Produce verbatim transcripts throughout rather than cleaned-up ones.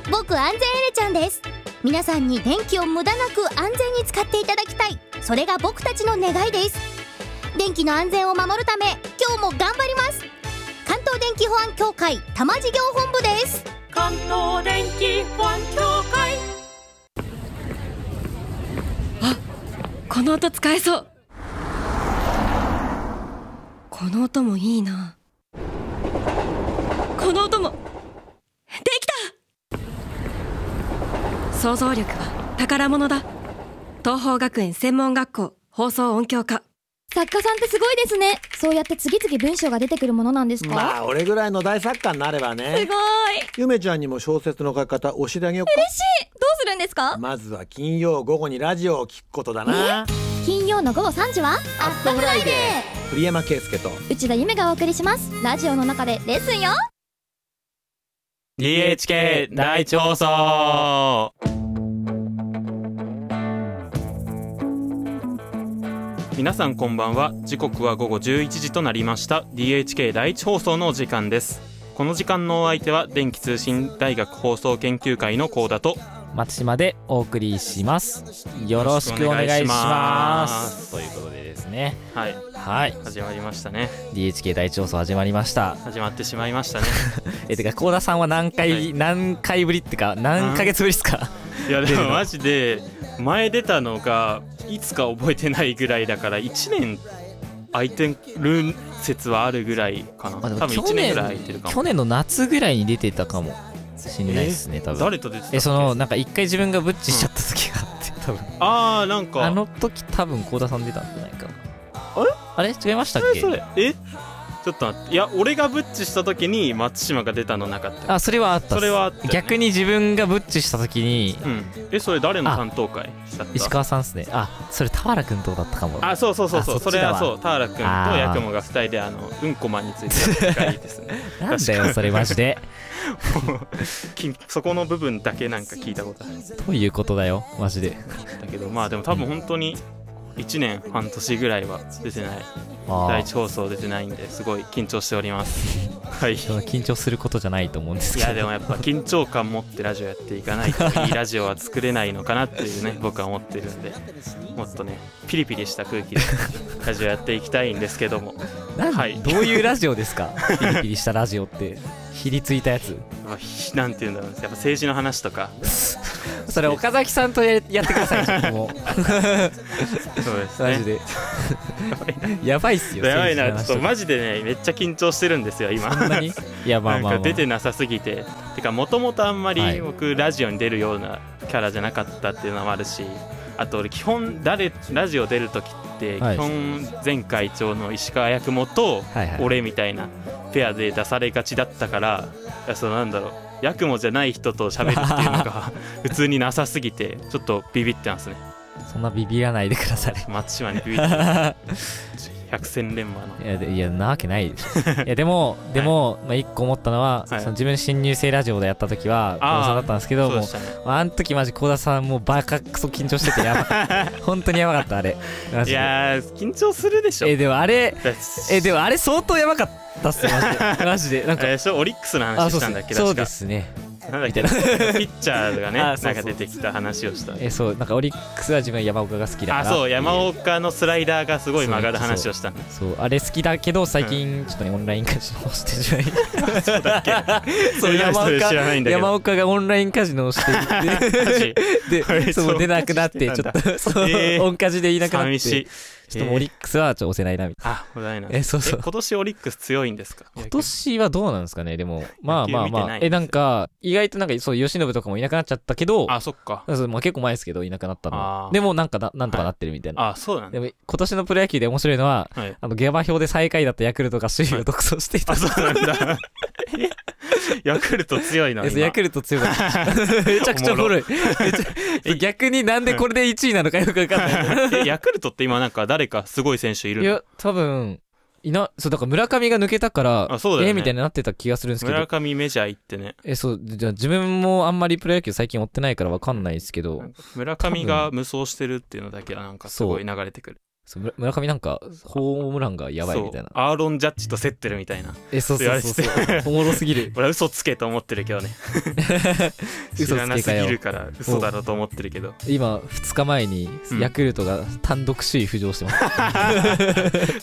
僕安全エレちゃんです。皆さんに電気を無駄なく安全に使っていただきたい、それが僕たちの願いです。電気の安全を守るため今日も頑張ります。関東電気保安協会多摩事業本部です。 関東電気保安協会。 あ、この音使えそう。この音もいいな。この音もできた。想像力は宝物だ。東邦学園専門学校放送音響科。 作家さんってすごいですね。そうやって次々文章が出てくるものなんですか？ まあ俺ぐらいの大作家になればね。 すごい。 ゆめちゃんにも小説の書き方教えてあげようか。 嬉しい。どうするんですか？ まずは金曜午後にラジオを聞くことだな。 金曜の午後さんじはアットフライデー。 栗山圭介と内田夢がお送りします。ラジオの中でレッスンよ。 ディーエイチケー 大調査。皆さんこんばんは。時刻は午後じゅういちじとなりました。 ディーエイチケー 第一放送のお時間です。この時間のお相手は電気通信大学放送研究会の高田と松島でお送りします。よろしくお願いしますということでですね、 はい、 はい、 始まりましたね。 ディーエイチケー 大調査始まりました。 始まってしまいましたねえてか高田さんは何回、はい、何回ぶりってか何ヶ月ぶりですか？ いやでもマジで前出たのがいつか覚えてないぐらいだからいちねん空いてる説はあるぐらいかな。多分いちねんぐらい空いてるかも。 去年の夏ぐらいに出てたかもしんないですね。多分誰と出てたっけ？ えそのなんか一回自分がブッチしちゃった時があって、うん、多分あーなんかあの時多分高田さん出たんじゃないかな。 あれあれ違いましたっけ？ それえちょっと待って、いや俺がブッチした時に松島が出たのなかった。 あ、それはあった。 それはあった、ね、 逆に自分がブッチした時に、 うん、えそれ誰の担当会だった？ 石川さんっすね。あ、それ田原くんとだったかも。 あ、そうそうそうそう、それはそう、田原くんと八雲がふたりであのうんこマンについてやった回ですねなんだよそれマジでそこの部分だけなんか聞いたことある。 どういうことだよマジで。 だけどまあでも多分本当にいちねんはん年ぐらいは出てない、第一放送出てないんですごい緊張しておりますはい、 緊張することじゃないと思うんですけど、 いやでもやっぱ緊張感持ってラジオやっていかないといいラジオは作れないのかなっていうね僕は思ってるんで、もっとねピリピリした空気でラジオやっていきたいんですけどもなん、はい、どういうラジオですかピリピリしたラジオってひりついたやつなんていうんだろう、やっぱ政治の話とかそれ岡崎さんと や, やってくださいもうそうですねマジでやばいっすよ。 やばいな、ちょっとマジでねめっちゃ緊張してるんですよ今。 そんなに？いやまあまあ、まあ、 なんか出てなさすぎて、てかもともとあんまり僕、はい、ラジオに出るようなキャラじゃなかったっていうのもあるし、あと俺基本誰ラジオ出るときって基本前会長の石川八雲と俺みたいなペアで出されがちだったから、いやそのなんだろう八雲じゃない人と喋るっていうのが普通になさすぎてちょっとビビってますね。 そんなビビらないでください。 松島にビビって百戦錬磨の。 いや、いやなわけないでしょいやでもでも、はい、まあ、一個思ったのは、はい、その自分新入生ラジオでやった時は高田さんだったんですけど、もうあの時マジ高田さんもうバカクソ緊張しててやばかった本当にやばかったあれ。 いやー緊張するでしょ。 えでもあれえでもあれ相当やばかったっすよマジでマジでなんかえー、オリックスの話したんだっけど、 そうですね。 なんだっけピッチャーがねなんか出てきた話をした。 えそうなんかオリックスは自分は山岡が好きだから。 あそう山岡のスライダーがすごい曲がる話をしたんだ。 そうあれ好きだけど最近ちょっとね、うん、オンラインカジノをしてしまいそうだっけそう山岡山岡がオンラインカジノをしていてでそう出なくなってちょっとそう、えー、オンカジでいなくなって寂しい。ちょっとオリックスはちょっと押せないなみたいな。 あ、押せないな。 え、そうそう。 今年オリックス強いんですか？ 今年はどうなんですかね。でもまあまあまあ、えなんか意外となんかそう吉信とかもいなくなっちゃったけど、 あ、そっか。 そうまあ結構前ですけどいなくなったの。でもなんかななんとかなってるみたいな。 はい、あ、そうなんだ。 でも今年のプロ野球で面白いのは、はい、あの下馬評で最下位だったヤクルトが首位を独走していた。 はい、あ、そうなんだ。ヤクルト強いな。 ヤクルト強いめちゃくちゃおもろい。逆になんでこれでいちいなのかよく分かんない。 えヤクルトって今なんか誰かすごい選手いるの？ いや多分いなそうだから村上が抜けたからあそうだよ、ね、 えみたいになってた気がするんですけど、 村上メジャー行ってね。 えそうじゃあ自分もあんまりプロ野球最近追ってないから分かんないですけど、 村上が無双してるっていうのだけはなんかすごい流れてくる。 そう村上なんかホームランがやばいみたいな、 アーロン・ジャッジと競ってるみたいな。 えそうそうそうそうおもろすぎる。 俺は嘘つけと思ってるけどね知らなすぎるから嘘だろうと思ってるけど、 今ふつかまえにヤクルトが単独首位浮上してます、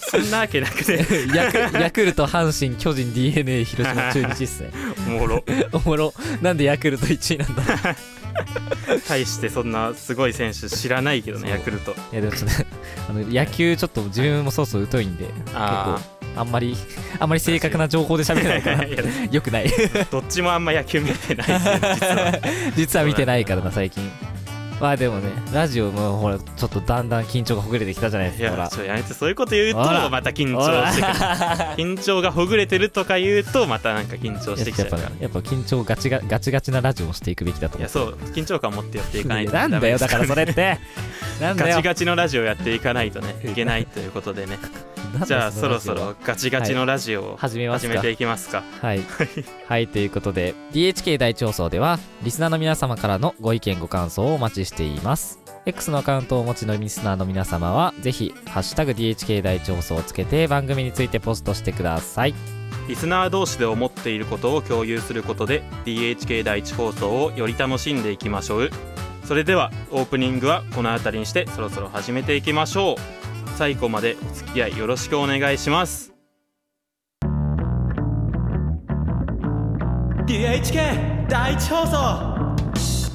そんなわけなくてヤクヤクルト、阪神、巨人、 ディーエヌエー、 広島、中日っすねおもろおもろ。なんでヤクルトいちいなんだ対してそんなすごい選手知らないけどね、ヤクルト。 いやでもちょっとねあの野球ちょっと自分もそうそう疎いんで、 あ結構あんまりあんまり正確な情報で喋れないからよくないどっちもあんま野球見てないですね実は実は見てないからな最近。まあでもね、ラジオもほらちょっとだんだん緊張がほぐれてきたじゃないですか。 いやちょやめて、そういうこと言うとまた緊張してくる緊張がほぐれてるとか言うとまたなんか緊張してきちゃうから、 やっぱ、やっぱ緊張ガチガガチガチなラジオをしていくべきだと思う。 いやそう緊張感持ってやっていかないとなんだよだからそれってなんだよガチガチのラジオやっていかないとねいけないということでねじゃあそろそろガチガチのラジオを始めていきますか。 はいはいということで ディーエイチケー 大調査ではリスナーの皆様からのご意見ご感想をお待ちしています。X のアカウントをお持ちのリスナーの皆様はぜひハッシュタグ ディーエイチケー 大調査をつけて番組についてポストしてください。 リスナー同士で思っていることを共有することで ディーエイチケー 第一放送をより楽しんでいきましょう。それではオープニングはこの辺りにしてそろそろ始めていきましょう。最後までお付き合いよろしくお願いします。 ディーエイチケー 第一放送